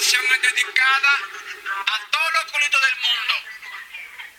canción es dedicada a todos los culitos del mundo.